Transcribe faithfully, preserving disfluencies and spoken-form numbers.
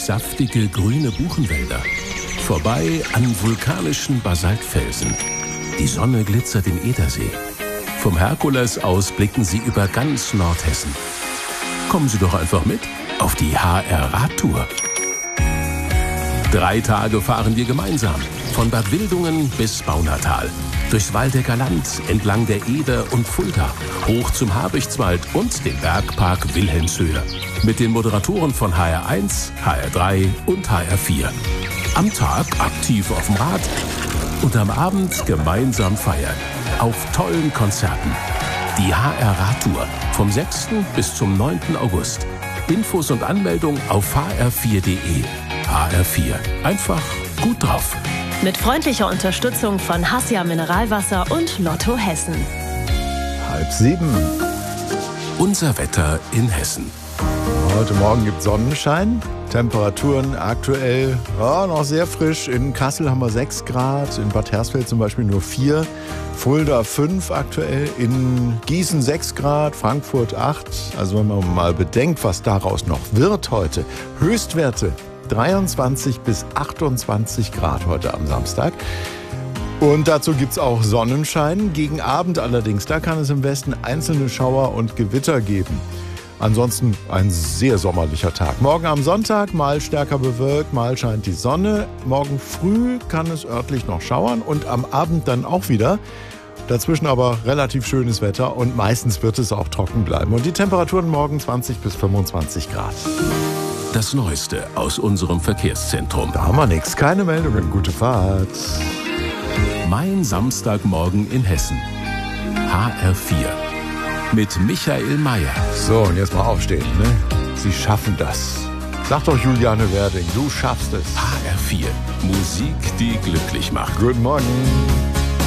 saftige grüne Buchenwälder. Vorbei an vulkanischen Basaltfelsen. Die Sonne glitzert im Edersee. Vom Herkules aus blicken Sie über ganz Nordhessen. Kommen Sie doch einfach mit auf die H R-Radtour. Drei Tage fahren wir gemeinsam. Von Bad Wildungen bis Baunatal. Durchs Waldecker Land, entlang der Eder und Fulda. Hoch zum Habichtswald und den Bergpark Wilhelmshöhe. Mit den Moderatoren von H R eins, H R drei und H R vier. Am Tag aktiv auf dem Rad und am Abend gemeinsam feiern. Auf tollen Konzerten. Die H R-Radtour vom sechsten bis zum neunten August. Infos und Anmeldung auf h r vier punkt de. H R vier. Einfach gut drauf. Mit freundlicher Unterstützung von Hassia Mineralwasser und Lotto Hessen. Halb sieben. Unser Wetter in Hessen. Heute Morgen gibt es Sonnenschein. Temperaturen aktuell ja, noch sehr frisch. In Kassel haben wir sechs Grad, in Bad Hersfeld zum Beispiel nur vier, Fulda fünf aktuell, in Gießen sechs Grad, Frankfurt acht. Also wenn man mal bedenkt, was daraus noch wird heute. Höchstwerte dreiundzwanzig bis achtundzwanzig Grad heute am Samstag. Und dazu gibt es auch Sonnenschein. Gegen Abend allerdings, da kann es im Westen einzelne Schauer und Gewitter geben. Ansonsten ein sehr sommerlicher Tag. Morgen am Sonntag mal stärker bewölkt, mal scheint die Sonne. Morgen früh kann es örtlich noch schauern und am Abend dann auch wieder. Dazwischen aber relativ schönes Wetter und meistens wird es auch trocken bleiben. Und die Temperaturen morgen zwanzig bis fünfundzwanzig Grad. Das Neueste aus unserem Verkehrszentrum. Da haben wir nichts, keine Meldungen. Gute Fahrt. Mein Samstagmorgen in Hessen. H R vier. Mit Michael Mayer. So, und jetzt mal aufstehen, ne? Sie schaffen das. Sag doch Juliane Werding, du schaffst es. H R vier. Musik, die glücklich macht. Guten Morgen.